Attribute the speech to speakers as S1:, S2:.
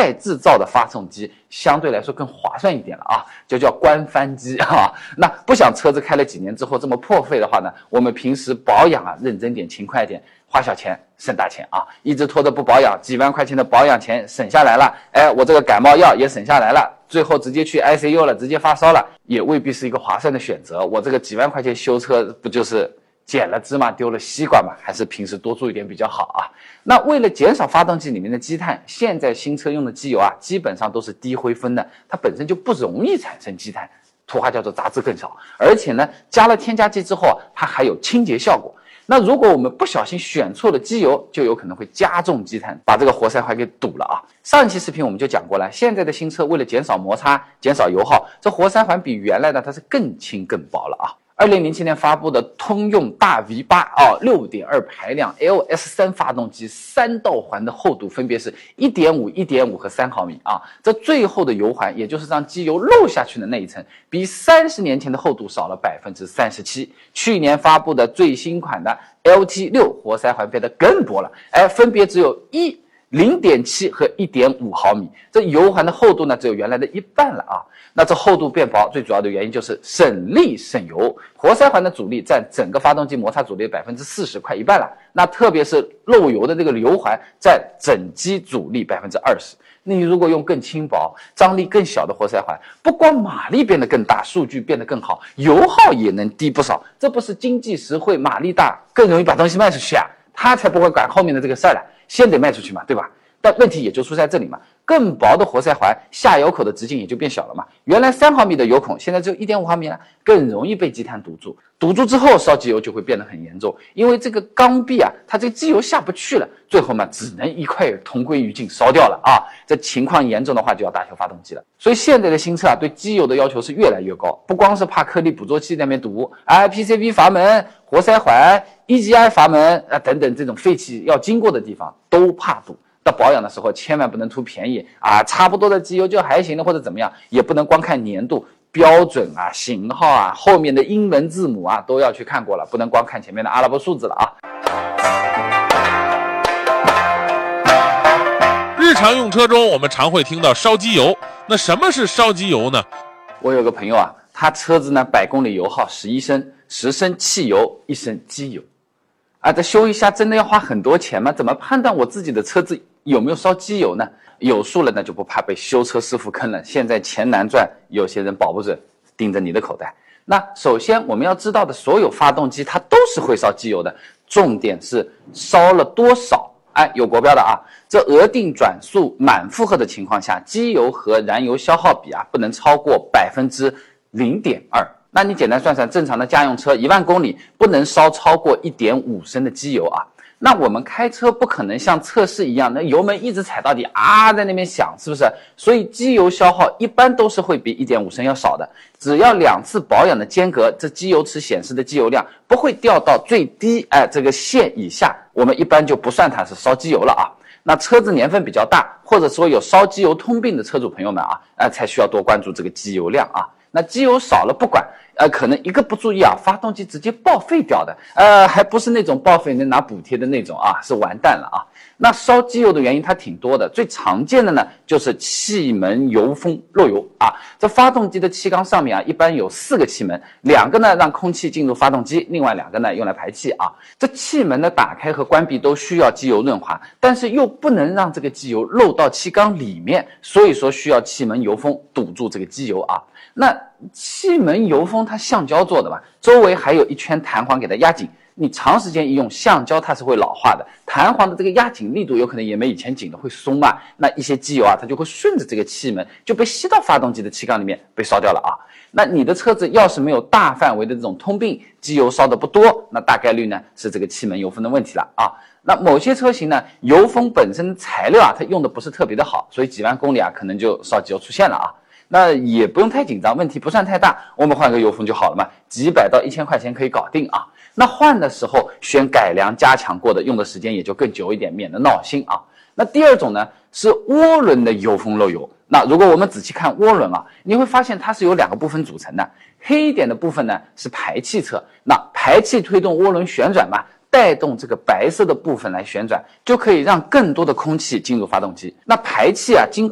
S1: 外制造的发动机相对来说更划算一点了啊，就叫官方机啊。那不想车子开了几年之后这么破费的话呢，我们平时保养啊，认真点，勤快点，花小钱省大钱啊，一直拖着不保养，几万块钱的保养钱省下来了，我这个感冒药也省下来了，最后直接去 ICU 了，直接发烧了，也未必是一个划算的选择。我这个几万块钱修车不就是捡了芝麻丢了西瓜嘛，还是平时多注意点比较好啊。那为了减少发动机里面的积碳，现在新车用的机油啊，基本上都是低灰分的，它本身就不容易产生积碳，土话叫做杂质更少，而且呢，加了添加剂之后啊，它还有清洁效果。那如果我们不小心选错了机油，就有可能会加重积碳，把这个活塞环给堵了啊。上一期视频我们就讲过了，现在的新车为了减少摩擦、减少油耗，这活塞环比原来的它是更轻更薄了啊。2007年发布的通用大 V8 6.2 排量 LS3 发动机3道环的厚度分别是 1.5、1.5 和3毫米啊。这最后的油环，也就是让机油漏下去的那一层，比30年前的厚度少了 37%。去年发布的最新款的 LT6 活塞环变得更薄了，分别只有0.7 和 1.5 毫米，这油环的厚度呢只有原来的一半了啊。那这厚度变薄最主要的原因就是省力省油，活塞环的阻力占整个发动机摩擦阻力 40%， 快一半了。那特别是漏油的这个油环占整机阻力 20%。你如果用更轻薄、张力更小的活塞环，不光马力变得更大，数据变得更好，油耗也能低不少，这不是经济实惠、马力大，更容易把东西卖出去啊？他才不会管后面的这个事儿了，先得卖出去嘛，对吧？但问题也就出在这里嘛，更薄的活塞环下油口的直径也就变小了嘛，原来3毫米的油孔现在只有 1.5 毫米了，更容易被积碳堵住，堵住之后烧机油就会变得很严重，因为这个缸壁啊，它这个机油下不去了，最后嘛只能一块同归于尽烧掉了啊，这情况严重的话就要大修发动机了。所以现在的新车啊，对机油的要求是越来越高，不光是怕颗粒捕捉器在那边堵，PCV 阀门、活塞环、EGI 阀门等等这种废气要经过的地方都怕堵。到保养的时候千万不能图便宜啊，差不多的机油就还行了或者怎么样，也不能光看年度标准啊、型号啊、后面的英文字母啊都要去看过了，不能光看前面的阿拉伯数字了啊。
S2: 日常用车中我们常会听到烧机油，那什么是烧机油呢？
S1: 我有个朋友啊，他车子呢100公里油耗11升，10升汽油，1升机油啊，这修一下真的要花很多钱吗？怎么判断我自己的车子有没有烧机油呢？有数了那就不怕被修车师傅坑了，现在钱难赚，有些人保不准盯着你的口袋。那首先我们要知道的，所有发动机它都是会烧机油的，重点是烧了多少，有国标的啊。这额定转速满负荷的情况下，机油和燃油消耗比啊不能超过 0.2%。那你简单算算，正常的家用车1万公里不能烧超过 1.5 升的机油啊。那我们开车不可能像测试一样，那油门一直踩到底啊，在那边响，是不是？所以机油消耗一般都是会比 1.5 升要少的。只要2次保养的间隔，这机油尺显示的机油量不会掉到最低这个线以下，我们一般就不算它是烧机油了啊。那车子年份比较大，或者说有烧机油通病的车主朋友们啊，才需要多关注这个机油量啊。那机油少了不管，可能一个不注意啊，发动机直接报废掉的，还不是那种报废能拿补贴的那种啊，是完蛋了啊。那烧机油的原因它挺多的，最常见的呢就是气门油封漏油啊。这发动机的气缸上面啊，一般有4个气门，2个呢让空气进入发动机，另外2个呢用来排气啊。这气门的打开和关闭都需要机油润滑，但是又不能让这个机油漏到气缸里面，所以说需要气门油封堵住这个机油啊。那气门油封它橡胶做的嘛，周围还有一圈弹簧给它压紧，你长时间一用，橡胶它是会老化的，弹簧的这个压紧力度有可能也没以前紧的会松啊，那一些机油啊它就会顺着这个气门就被吸到发动机的气缸里面被烧掉了啊。那你的车子要是没有大范围的这种通病，机油烧的不多，那大概率呢是这个气门油封的问题了啊。那某些车型呢，油封本身的材料啊它用的不是特别的好，所以几万公里啊可能就烧机油出现了啊。那也不用太紧张，问题不算太大，我们换个油封就好了嘛，几百到1000块钱可以搞定啊。那换的时候选改良加强过的，用的时间也就更久一点，免得闹心啊。那第二种呢是涡轮的油封漏油。那如果我们仔细看涡轮啊，你会发现它是由2个部分组成的，黑一点的部分呢是排气侧，那排气推动涡轮旋转嘛，带动这个白色的部分来旋转，就可以让更多的空气进入发动机。那排气啊经